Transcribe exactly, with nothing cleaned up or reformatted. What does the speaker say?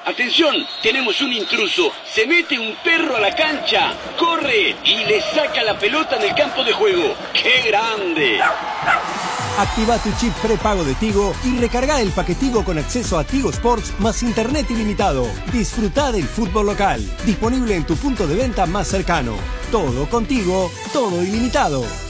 Atención, tenemos un intruso. Se mete un perro a la cancha, corre y le saca la pelota en el campo de juego. ¡Qué grande! Activa tu chip prepago de Tigo y recarga el paquetigo con acceso a Tigo Sports más internet ilimitado. Disfruta del fútbol local. Disponible en tu punto de venta más cercano. Todo contigo, todo ilimitado.